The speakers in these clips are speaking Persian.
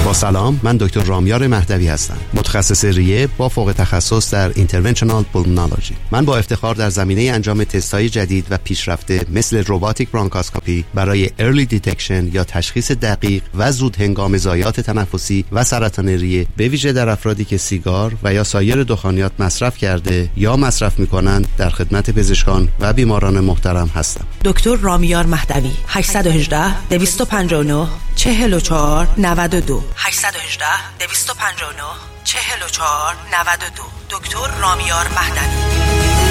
با سلام، من دکتر رامیار مهدوی هستم، متخصص ریه با فوق تخصص در اینترونشنال پولمونولوژی. من با افتخار در زمینه انجام تست‌های جدید و پیشرفته مثل رباتیک برانکاسکوپی برای ارلی دیتکشن یا تشخیص دقیق و زود هنگام ضایعات تنفسی و سرطان ریه، به ویژه در افرادی که سیگار و یا سایر دخانیات مصرف کرده یا مصرف می‌کنند، در خدمت پزشکان و بیماران محترم هستم. دکتر رامیار مهدوی 818 259 44 92 818 259 44 92 دکتر رامیار مهدوی.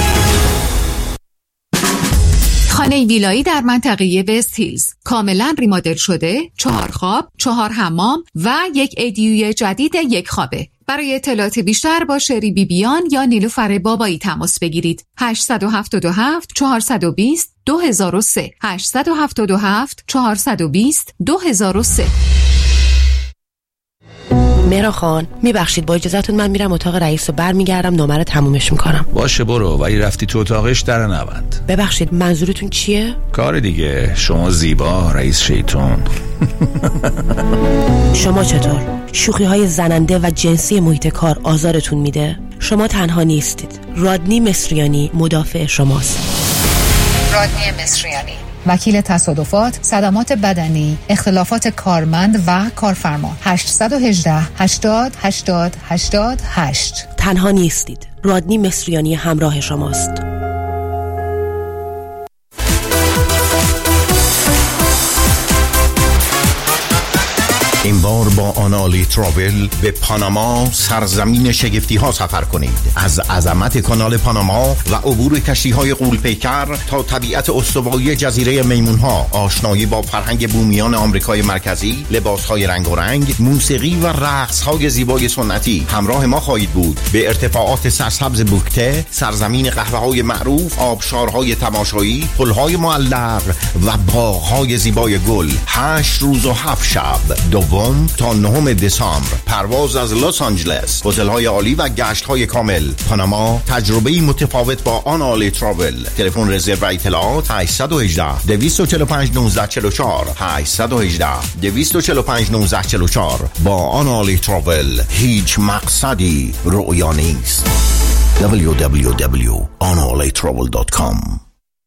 خانه ویلایی در منطقه وست هیلز کاملا ریمادل شده، 4 خواب، 4 حمام و یک ایدیوی جدید 1 خوابه. برای اطلاعات بیشتر با شری بیبیان یا نیلوفر بابایی تماس بگیرید. 877 420 2003 877 420 2003. مهران خان میبخشید با اجازهتون من میرم اتاق رئیس و برمیگردم نامه رو تمومش میکنم. باشه برو، ولی رفتی تو اتاقش در نوند. ببخشید منظورتون چیه؟ کار دیگه، شما زیبا رئیس شیطون. شما چطور؟ شوخی های زننده و جنسی محیط کار آزارتون میده؟ شما تنها نیستید. رادنی مصریانی مدافع شماست. رادنی مصریانی، وکیل تصادفات، صدمات بدنی، اختلافات کارمند و کارفرما. 818 80 80 88. تنها نیستید. رادنی مصریانی همراه شماست. این بار با آنالی تراول به پاناما، سرزمین شگفتی ها سفر کنید. از عظمت کانال پاناما و عبور کشتی های غول‌پیکر تا طبیعت استوایی جزیره میمون ها، آشنایی با فرهنگ بومیان آمریکای مرکزی، لباس های رنگ و رنگ، موسیقی و رقص های زیبای سنتی، همراه ما خواهید بود به ارتفاعات سرسبز بوکته، سرزمین قهوه های معروف، آبشارهای تماشایی، پلهای معلق و باغهای زیبای گل. 8 روز و 7 شب، دوم تا 9 دسامبر. پرواز از لس آنجلس، هتل‌های عالی و گشت‌های کامل. پاناما، تجربه‌ای متفاوت با آنالی تراول. تلفن رزرو و اطلاعات 818 245 1944 818 245 1944. با آنالی تراول هیچ مقصدی رؤیا نیست. www.analitravel.com.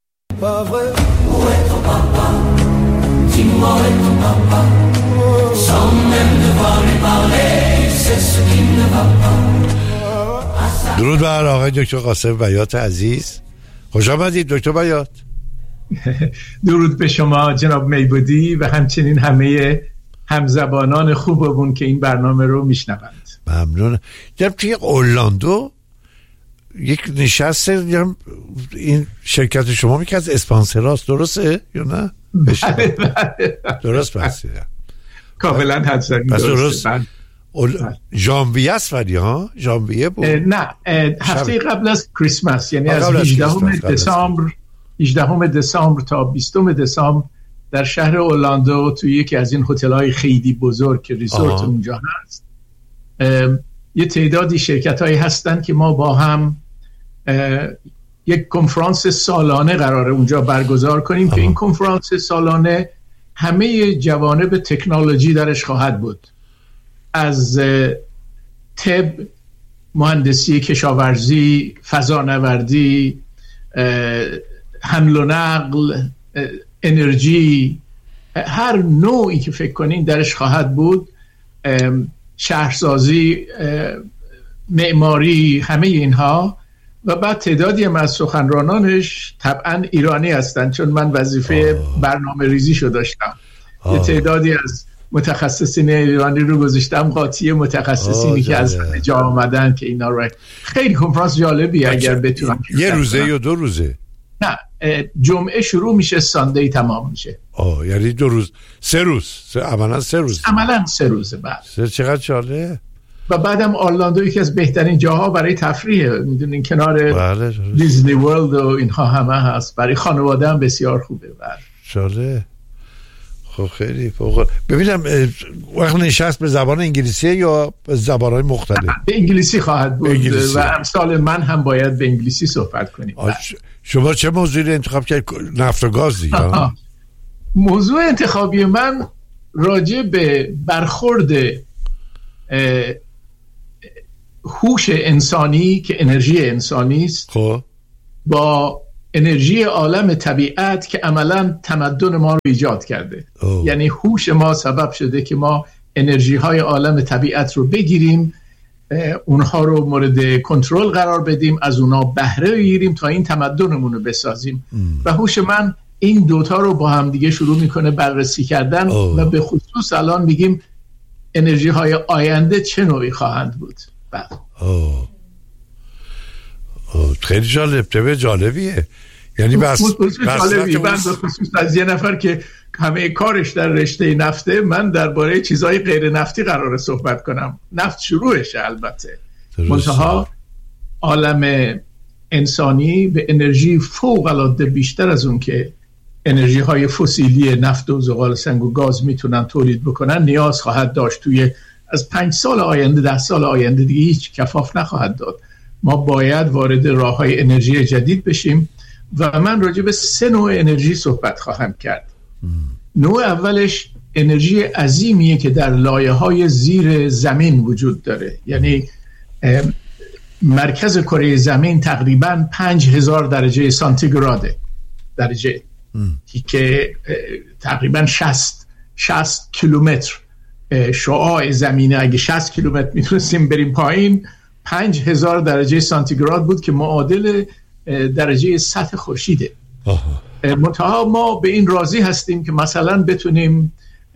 درود بر آقای دکتر قاسم بیات عزیز. خوش آمدید دکتر بیات. درود به شما جناب میبودی و همچنین همه همزبانان خوبمون که این برنامه رو میشنوند. ممنون. جناب توی اورلاندو یک نشست این شرکت شما میگه از اسپانسراست، درسته یا نه؟ بله. درست بسیده کاملا حدسن درست. ژانویه است ولی ها ژانویه بود؟ نه، هفته قبل از کریسمس، یعنی از 18 دسامبر تا 20 دسامبر در شهر اورلاندو توی یکی از این هتل‌های خیلی بزرگ که ریزورت اونجا هست، یه تعدادی شرکت‌هایی هستن که ما با هم یک کنفرانس سالانه قراره اونجا برگزار کنیم که این کنفرانس سالانه همه جوانب تکنولوژی درش خواهد بود، از طب، مهندسی کشاورزی، فضانوردی، حمل و نقل، انرژی، هر نوعی که فکر کنین درش خواهد بود، شهرسازی، معماری، همه اینها. و بعد تعدادی از سخنرانانش طبعا ایرانی هستن، چون من وظیفه برنامه ریزیشو داشتم. یه تعدادی از متخصصین ایرانی رو گذاشتم، قاطی متخصصینی که از جا آمدن که اینا رو. خیلی کنفرانس جالبی اگر بتونم. یه روزه یا 2 روزه؟ نه، جمعه شروع میشه، ساندی تمام میشه. یعنی 2 روز، 3 روز، عملا 3 روز. عملا 3 روزه. بعد چقدر جالب. و بعدم اورلاندو یکی از بهترین جاها برای تفریحه، میدونین کنار دیزنی ورلد و اینها همه هست، برای خانواده هم بسیار خوبه. جالب. خب خیلی فوق. ببینم وقت نشست به زبان انگلیسی یا به زبان‌های مختلف؟ به انگلیسی خواهد بود و امثال من هم باید به انگلیسی صحبت کنیم. شما چه موضوعی انتخاب کرد؟ نفت و گاز دیگه. موضوع انتخابی من راجع به برخورد هوش انسانی که انرژی انسانی است با انرژی عالم طبیعت که عملا تمدن ما رو ایجاد کرده. یعنی هوش ما سبب شده که ما انرژی های عالم طبیعت رو بگیریم، اونها رو مورد کنترل قرار بدیم، از اونها بهره بگیریم تا این تمدنمون رو بسازیم. و هوش من این دوتا رو با هم دیگه شروع میکنه بررسی کردن و به خصوص الان میگیم انرژی های آینده چه نوعی خواهند بود. خیلی جالبیه. یعنی جالبیه. من به خصوص از یه نفر که همه کارش در رشته نفته، من درباره چیزهای غیر نفتی قراره صحبت کنم. نفت شروعشه البته، منتها عالم انسانی به انرژی فوق العاده بیشتر از اون که انرژی های فسیلی نفت و زغال سنگ و گاز میتونن تولید بکنن نیاز خواهد داشت. توی از 5 سال آینده 10 سال آینده دیگه هیچ کفاف نخواهد داد. ما باید وارد راه‌های انرژی جدید بشیم و من راجع به 3 نوع انرژی صحبت خواهم کرد. نوع اولش انرژی عظیمیه که در لایه‌های زیر زمین وجود داره. یعنی مرکز کره زمین تقریباً 5000 درجه سانتیگراده، درجه که تقریباً 60 کیلومتر شعاع زمینه. اگه 60 کیلومتر میتونستیم بریم پایین، 5000 درجه سانتیگراد بود که معادل درجه سطح خورشیده. منتها ما به این راضی هستیم که مثلا بتونیم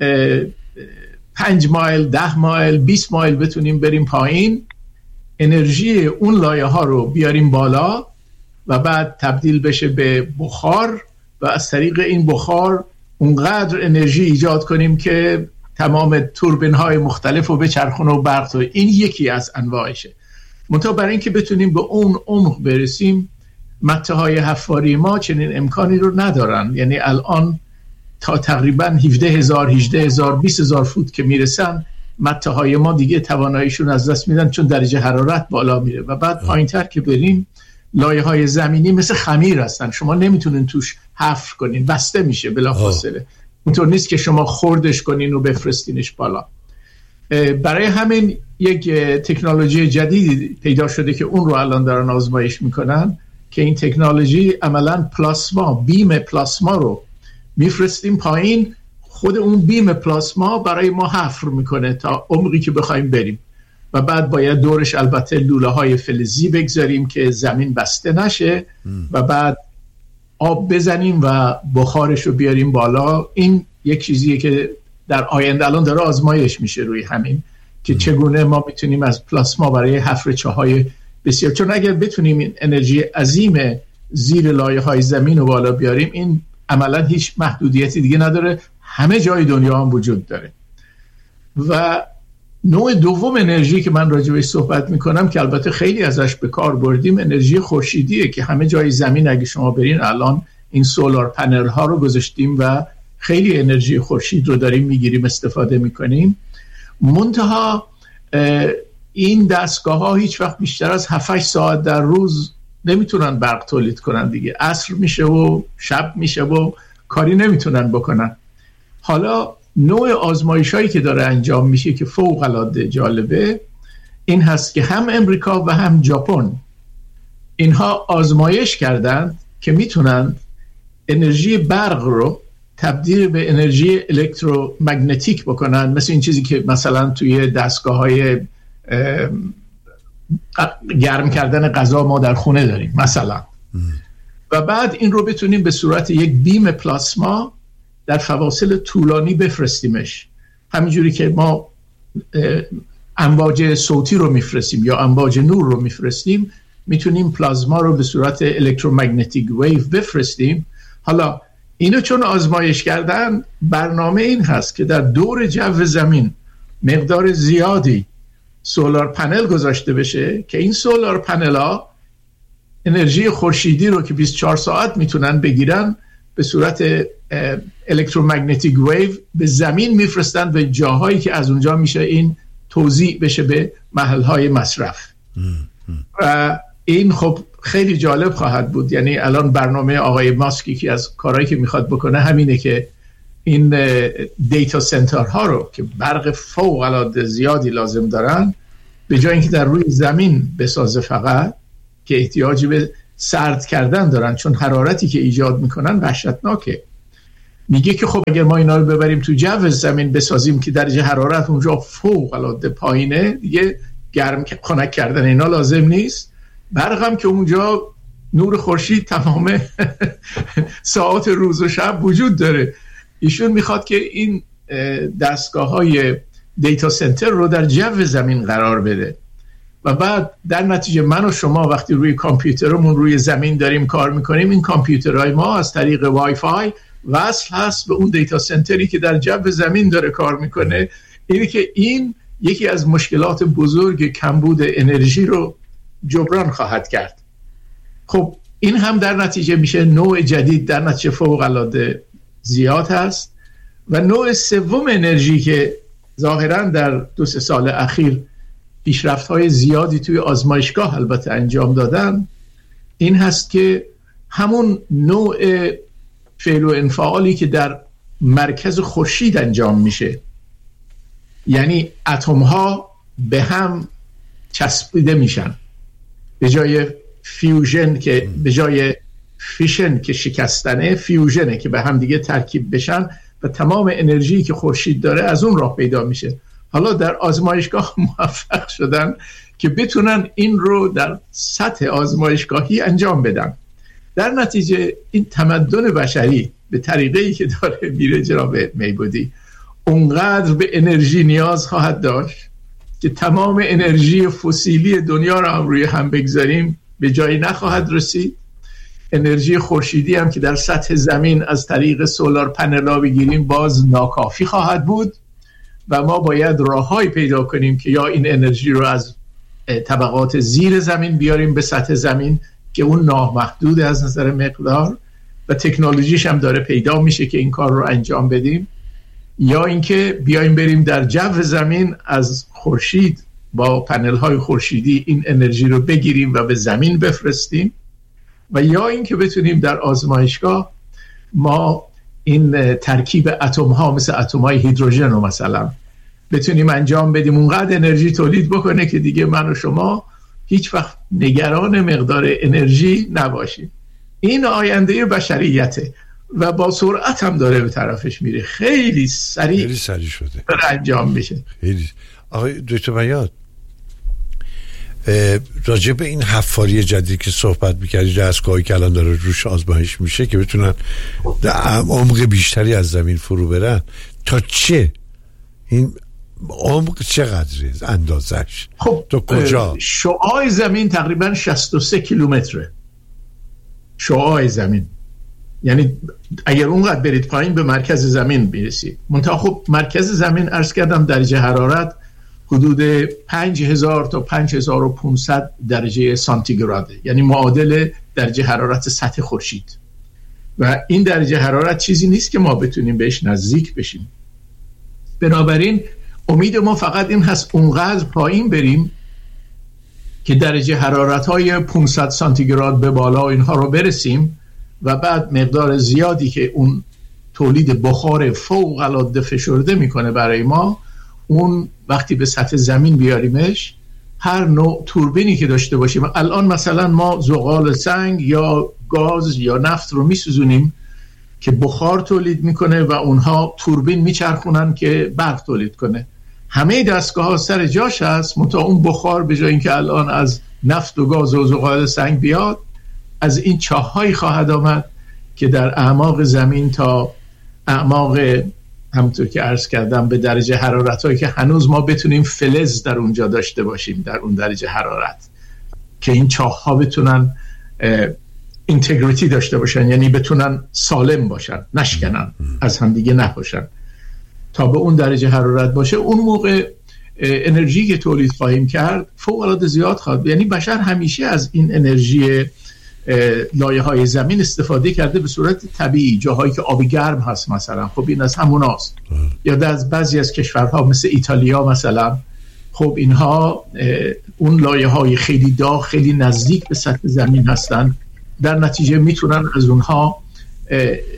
5 مایل، 10 مایل، 20 مایل بتونیم بریم پایین، انرژی اون لایه ها رو بیاریم بالا و بعد تبدیل بشه به بخار و از طریق این بخار اونقدر انرژی ایجاد کنیم که تمام توربین های مختلف رو بچرخونه و برق تو. این یکی از انواعشه. منتها برای اینکه بتونیم به اون عمق برسیم، مته های حفاری ما چنین امکانی رو ندارن. یعنی الان تا تقریبا 17000 18000 20000 فوت که میرسن، مته های ما دیگه تواناییشون از دست میدن چون درجه حرارت بالا میره و بعد پایینتر که بریم لایه های زمینی مثل خمیر هستن، شما نمیتونین توش حفر کنین، بسته میشه بلافاصله. اونطور نیست که شما خوردش کنین و بفرستینش بالا. برای همین یک تکنولوژی جدیدی پیدا شده که اون رو الان دارن آزمایش میکنن که این تکنولوژی عملاً پلاسما، بیم پلاسما رو میفرستیم پایین، خود اون بیم پلاسما برای ما حفر میکنه تا عمقی که بخوایم بریم و بعد باید دورش البته لوله های فلزی بگذاریم که زمین بسته نشه و بعد آب بزنیم و بخارش رو بیاریم بالا. این یک چیزیه که در آینده الان داره آزمایش میشه روی همین که چگونه ما میتونیم از پلاسما برای حفر چاهای بسیار، چون اگر بتونیم این انرژی عظیم زیر لایه های زمین رو بالا بیاریم، این عملا هیچ محدودیتی دیگه نداره، همه جای دنیا هم وجود داره. و نوع دوم انرژی که من راجع بهش صحبت میکنم که البته خیلی ازش به کار بردیم، انرژی خورشیدیه که همه جای زمین اگه شما برین الان این سولار پنل ها رو گذاشتیم و خیلی انرژی خورشید رو داریم میگیریم، استفاده میکنیم. منتها این دستگاه ها هیچ وقت بیشتر از 7-8 ساعت در روز نمیتونن برق تولید کنن دیگه. عصر میشه و شب میشه و کاری نمیتونن بکنن. حالا نوع آزمایش هایی که داره انجام میشه که فوق العاده جالبه این هست که هم امریکا و هم ژاپن اینها آزمایش کردن که میتونن انرژی برق رو تبدیل به انرژی الکترومگنتیک بکنن، مثل این چیزی که مثلا توی دستگاه های گرم کردن غذا ما در خونه داریم مثلا. و بعد این رو بتونیم به صورت یک بیم پلاسما در فواصل طولانی بفرستیمش، همینجوری که ما امواج صوتی رو میفرستیم یا امواج نور رو میفرستیم، میتونیم پلازما رو به صورت الکترومگنتیک ویو بفرستیم. حالا اینو چون آزمایش کردن، برنامه این هست که در دور جو زمین مقدار زیادی سولار پنل گذاشته بشه که این سولار پنل ها انرژی خورشیدی رو که 24 ساعت میتونن بگیرن به صورت الکترومگنتیک ویو به زمین میفرستن به جاهایی که از اونجا میشه این توزیع بشه به محلهای مصرف. و این خب خیلی جالب خواهد بود. یعنی الان برنامه آقای ماسکی که از کارهایی که میخواد بکنه همینه که این دیتا سنترها رو که برق فوق العاده زیادی لازم دارن، به جای اینکه در روی زمین بسازه فقط، که احتیاجی به سرد کردن دارن چون حرارتی که ایجاد میکنن وحشتناکه، میگه که خب اگر ما اینا رو ببریم تو جو زمین بسازیم که درجه حرارت اونجا فوق العاده پایینه، دیگه گرم خنک کردن اینا لازم نیست. برق هم که اونجا نور خورشید تمام ساعات روز و شب وجود داره. ایشون میخواد که این دستگاه‌های دیتا سنتر رو در جو زمین قرار بده و بعد در نتیجه من و شما وقتی روی کامپیوترمون روی زمین داریم کار میکنیم، این کامپیوترهای ما از طریق وای فای وصل هست به اون دیتا سنتری که در جو زمین داره کار میکنه. اینه که این یکی از مشکلات بزرگ کمبود انرژی رو جبران خواهد کرد. خب این هم در نتیجه میشه نوع جدید، در نتیجه فوق العاده زیاد هست. و نوع سوم انرژی که ظاهراً در 2-3 سال اخیر پیشرفت‌های زیادی توی آزمایشگاه البته انجام دادن، این هست که همون نوع فعل و انفعالی که در مرکز خورشید انجام میشه، یعنی اتم‌ها به هم چسبیده میشن، به جای فیوژن که به جای فیشن که شکستنه، فیوژنه که به هم دیگه ترکیب بشن و تمام انرژی که خورشید داره از اون راه پیدا میشه. حالا در آزمایشگاه موفق شدن که بتونن این رو در سطح آزمایشگاهی انجام بدن. در نتیجه این تمدن بشری به طریقه‌ای که داره میره جناب میبودی اونقدر به انرژی نیاز خواهد داشت که تمام انرژی فسیلی دنیا رو هم روی هم بگذاریم به جایی نخواهد رسید. انرژی خورشیدی هم که در سطح زمین از طریق سولار پنل‌ها بگیریم باز ناکافی خواهد بود و ما باید راه‌هایی پیدا کنیم که یا این انرژی رو از طبقات زیر زمین بیاریم به سطح زمین که اون نامحدود از نظر مقدار و تکنولوژیش هم داره پیدا میشه که این کار رو انجام بدیم، یا اینکه بیایم بریم در جو زمین از خورشید با پنل‌های خورشیدی این انرژی رو بگیریم و به زمین بفرستیم، و یا اینکه بتونیم در آزمایشگاه ما این ترکیب اتم‌ها مثل اتم‌های هیدروژن رو مثلا بتونیم انجام بدیم، اونقدر انرژی تولید بکنه که دیگه من و شما هیچ وقت نگران مقدار انرژی نباشیم. این آینده بشریته و با سرعت هم داره به طرفش میره، خیلی سریع شده انجام میشه. خیلی. آقای دکتر بیات، راجع به این حفاری جدید که صحبت می‌کردی، دستگاهی که الان داره روش آزمایش میشه که بتونن در عمق بیشتری از زمین فرو برن، تا چه این عمق چقدره اندازش؟ خب تو کجا؟ شعاع زمین تقریبا 63 کیلومتره. شعاع زمین یعنی اگر اونقدر برید پایین به مرکز زمین برسید. منتها خب مرکز زمین عرض کردم درجه حرارت حدود 5000 تا 5500 درجه سانتیگراده، یعنی معادل درجه حرارت سطح خورشید. و این درجه حرارت چیزی نیست که ما بتونیم بهش نزدیک بشیم. بنابراین امید ما فقط این هست اونقدر پایین بریم که درجه حرارت‌های 500 سانتیگراد به بالا اینها رو برسیم و بعد مقدار زیادی که اون تولید بخار فوق العاده فشرده میکنه برای ما، اون وقتی به سطح زمین بیاریمش، هر نوع توربینی که داشته باشیم، الان مثلا ما زغال سنگ یا گاز یا نفت رو میسوزونیم که بخار تولید میکنه و اونها توربین میچرخونن که برق تولید کنه. همه دستگاه ها سر جاش هست، منتها اون بخار به جای اینکه الان از نفت و گاز و زغال سنگ بیاد، از این چاه‌هایی خواهد آمد که در اعماق زمین تا اعماق همونطور که عرض کردم به درجه حرارت‌هایی که هنوز ما بتونیم فلز در اونجا داشته باشیم در اون درجه حرارت، که این چاه‌ها بتونن اینتگریتی داشته باشن، یعنی بتونن سالم باشن، نشکنن، از هم دیگه نپاشن. تا به اون درجه حرارت باشه، اون موقع انرژی که تولید خواهیم کرد فوق العاده زیاد خواهد. یعنی بشر همیشه از این انرژی لایه‌های زمین استفاده کرده به صورت طبیعی. جاهایی که آب گرم هست مثلا، خب این از همون هست. یا در بعضی از کشورها مثل ایتالیا مثلا، خب اینها اون لایه‌های خیلی داغ، خیلی نزدیک به سطح زمین هستن، در نتیجه میتونن از اونها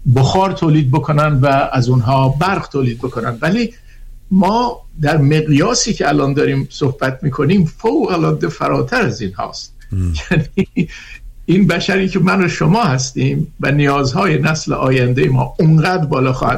بخار تولید بکنن و از اونها برق تولید بکنن. ولی ما در مقیاسی که الان داریم صحبت میکنیم فوق العاده فراتر از این هاست. یعنی این بشری که من و شما هستیم و نیازهای نسل آینده ما اونقدر بالا خواهد